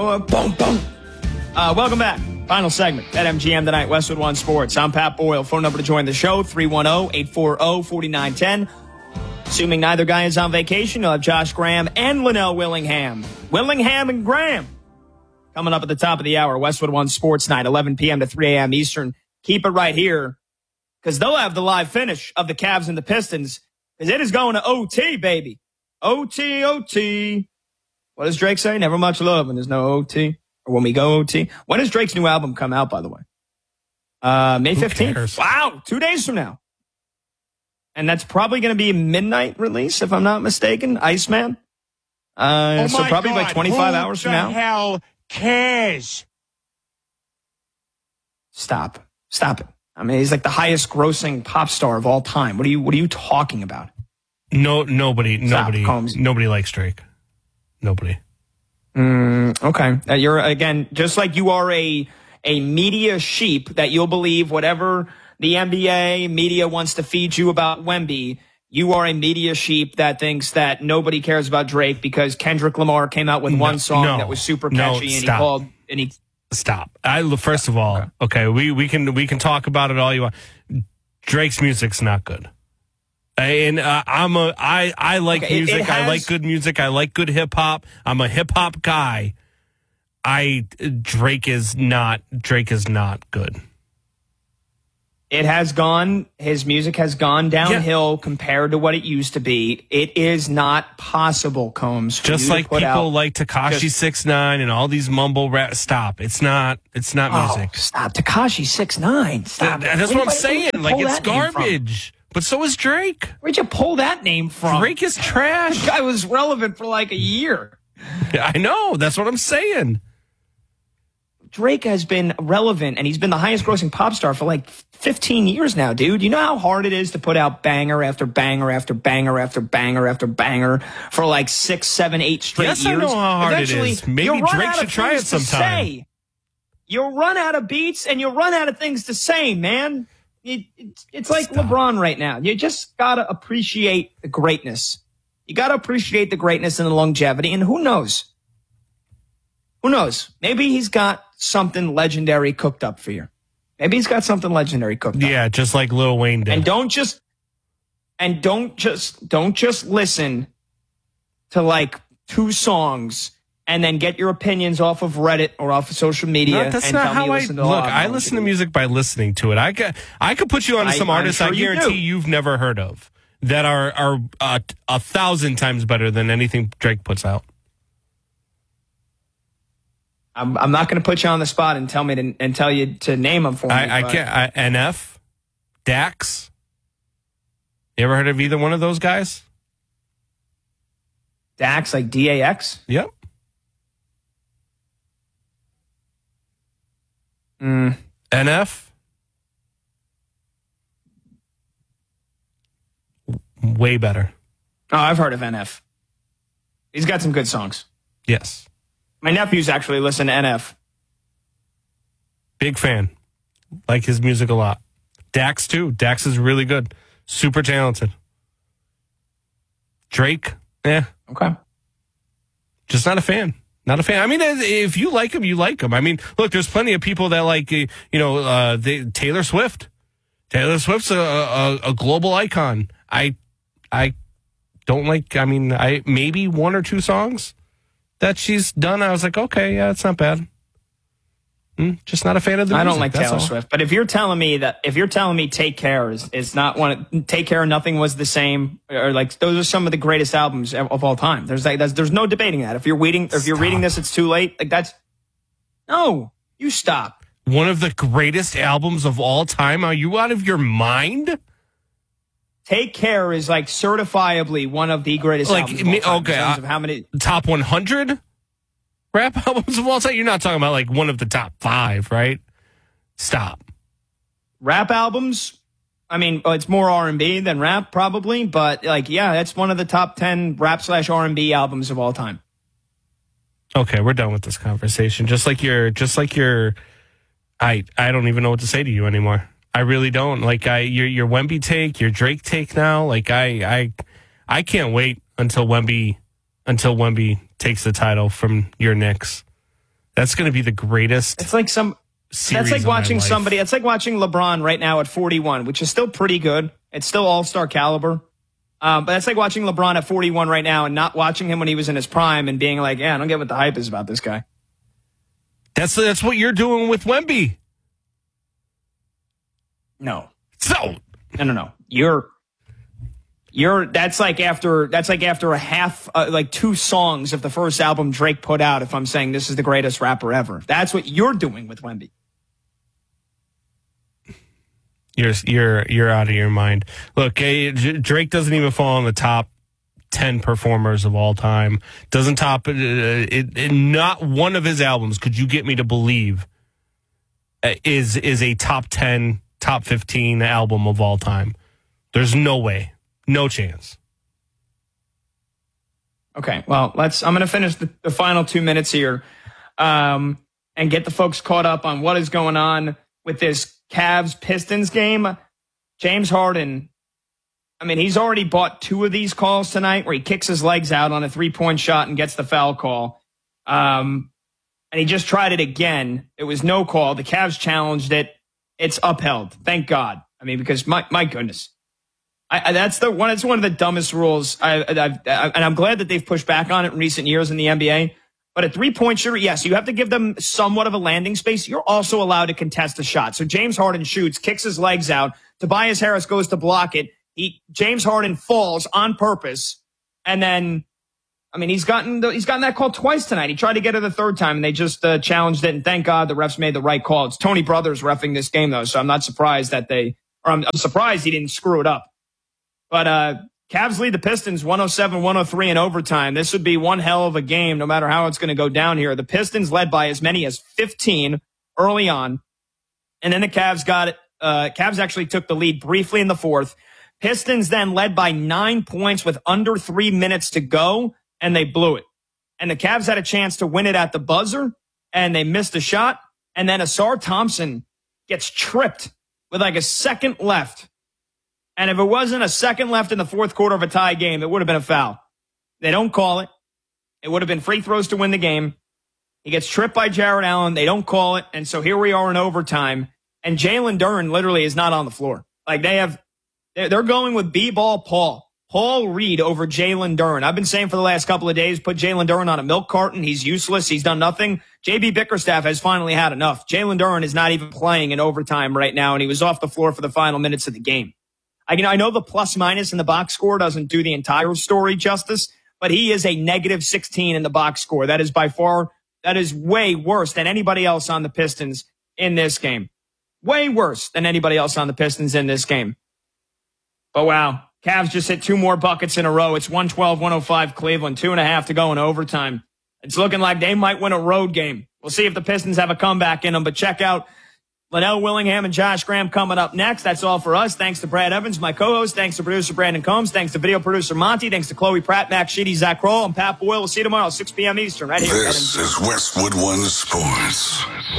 Boom, boom. Welcome back. Final segment at MGM tonight, Westwood One Sports. I'm Pat Boyle. Phone number to join the show, 310-840-4910. Assuming neither guy is on vacation, you'll have Josh Graham and Linnell Willingham. Willingham and Graham. Coming up at the top of the hour, Westwood One Sports Night, 11 p.m. to 3 a.m. Eastern. Keep it right here, because they'll have the live finish of the Cavs and the Pistons, because it is going to OT, baby. OT, OT. What does Drake say? Never much love when there's no OT. Or when we go OT. When does Drake's new album come out, by the way? May 15th. Wow, 2 days from now. And that's probably going to be a midnight release, if I'm not mistaken. Iceman. So probably God, like 25 hours from now. Who the hell cares? Stop it. I mean, he's like the highest grossing pop star of all time. What are you talking about? Nobody likes Drake. Nobody. Okay. You're, again, just like you are a media sheep that you'll believe whatever the NBA media wants to feed you about Wemby, you are a media sheep that thinks that nobody cares about Drake because Kendrick Lamar came out with one song that was super catchy Stop. First of all, okay, we can talk about it all you want. Drake's music's not good. And I like music. I like good music. I like good hip hop. I'm a hip hop guy. Drake is not good. His music has gone downhill compared to what it used to be. It is not possible, Combs. Just like people like Tekashi 6ix9ine and all these mumble rap. Stop. It's not music. Stop. Tekashi 6ix9ine. Stop. That's what I'm saying. Like, it's garbage. But so is Drake. Where'd you pull that name from? Drake is trash. The guy was relevant for like a year. I know. That's what I'm saying. Drake has been relevant, and he's been the highest grossing pop star for like 15 years now, dude. You know how hard it is to put out banger after banger after banger after banger after banger for like 6, 7, 8 straight years? Yes, I know how hard it is. Maybe Drake should try it sometime. You'll run out of beats, and you'll run out of things to say, man. It's like LeBron right now. You just got to appreciate the greatness. You got to appreciate the greatness and the longevity. And who knows? Who knows? Maybe he's got something legendary cooked up for you. Maybe he's got something legendary cooked up. Yeah, just like Lil Wayne did. And don't just listen to like 2 songs and then get your opinions off of Reddit or off of social media. No, that's not how I look. I listen to music by listening to it. I could put you on to some artists I guarantee you've never heard of that are 1,000 times better than anything Drake puts out. I'm not going to put you on the spot and tell you to name them for me. I can't. NF, Dax. You ever heard of either one of those guys? Dax, like DAX? Yep. NF. Way better. Oh, I've heard of NF. He's got some good songs. Yes. My nephews actually listen to NF. Big fan. Like his music a lot. Dax, too. Dax is really good. Super talented. Drake, Okay. Just not a fan. Not a fan. I mean, if you like him, you like him. I mean, look, there's plenty of people that like, Taylor Swift. Taylor Swift's a global icon. I don't like, maybe 1 or 2 songs that she's done. I was like, okay, yeah, it's not bad. Just not a fan of the music. I don't like Taylor Swift, but if you're telling me Take Care is not one, Take Care, Nothing Was the Same, or like those are some of the greatest albums of all time. There's no debating that. If you're reading this, it's too late. Like no, you stop. One of the greatest albums of all time. Are you out of your mind? Take Care is like certifiably one of the greatest albums of all time. Okay, in terms of how many top 100 rap albums of all time? You're not talking about like one of the top 5, right? Stop. Rap albums? I mean, it's more R&B than rap probably, but it's one of the top 10 rap/R&B albums of all time. Okay, we're done with this conversation. Just like your I don't even know what to say to you anymore. I really don't. Like your Wemby take, your Drake take now. Like I can't wait until Wemby takes the title from your Knicks. That's going to be the greatest. It's like that's like watching somebody. It's like watching LeBron right now at 41, which is still pretty good. It's still all-star caliber. But that's like watching LeBron at 41 right now and not watching him when he was in his prime and being like, yeah, I don't get what the hype is about this guy. That's what you're doing with Wemby. No. So No. That's like after a half, like 2 songs of the first album Drake put out. If I'm saying this is the greatest rapper ever, that's what you're doing with Wemby. You're out of your mind. Look, Drake doesn't even fall in the top 10 performers of all time. Doesn't top not one of his albums. Could you get me to believe is a top 10, top 15 album of all time? There's no way. No chance. Okay, well, I'm going to finish the final 2 minutes here and get the folks caught up on what is going on with this Cavs-Pistons game. James Harden, I mean, he's already bought 2 of these calls tonight where he kicks his legs out on a 3-point shot and gets the foul call. And he just tried it again. It was no call. The Cavs challenged it. It's upheld. Thank God. I mean, because my goodness. It's one of the dumbest rules. And I'm glad that they've pushed back on it in recent years in the NBA. But a 3-point shooter, yes, you have to give them somewhat of a landing space. You're also allowed to contest a shot. So James Harden shoots, kicks his legs out. Tobias Harris goes to block it. James Harden falls on purpose. And then, I mean, he's gotten that call twice tonight. He tried to get it the third time, and they just challenged it. And thank God the refs made the right call. It's Tony Brothers reffing this game, though, so I'm not surprised I'm surprised he didn't screw it up. But Cavs lead the Pistons 107-103 in overtime. This would be one hell of a game, no matter how it's going to go down here. The Pistons led by as many as 15 early on, and then the Cavs got it. Cavs actually took the lead briefly in the fourth. Pistons then led by 9 points with under 3 minutes to go, and they blew it. And the Cavs had a chance to win it at the buzzer, and they missed a shot. And then Asar Thompson gets tripped with like a second left. And if it wasn't a second left in the fourth quarter of a tie game, it would have been a foul. They don't call it. It would have been free throws to win the game. He gets tripped by Jared Allen. They don't call it. And so here we are in overtime. And Jalen Duren literally is not on the floor. Like they're going with B-ball Paul Reed over Jalen Duren. I've been saying for the last couple of days, put Jalen Duren on a milk carton. He's useless. He's done nothing. JB Bickerstaff has finally had enough. Jalen Duren is not even playing in overtime right now, and he was off the floor for the final minutes of the game. I know the plus minus in the box score doesn't do the entire story justice, but he is a negative 16 in the box score. That is way worse than anybody else on the Pistons in this game. Way worse than anybody else on the Pistons in this game. But wow, Cavs just hit 2 more buckets in a row. It's 112-105 Cleveland, 2.5 to go in overtime. It's looking like they might win a road game. We'll see if the Pistons have a comeback in them, but check out Linnell Willingham and Josh Graham coming up next. That's all for us. Thanks to Brad Evans, my co-host. Thanks to producer Brandon Combs. Thanks to video producer Monty. Thanks to Chloe Pratt, Max Sheedy, Zach Kroll, and Pat Boyle. We'll see you tomorrow, 6 p.m. Eastern, right here. This is Westwood One Sports.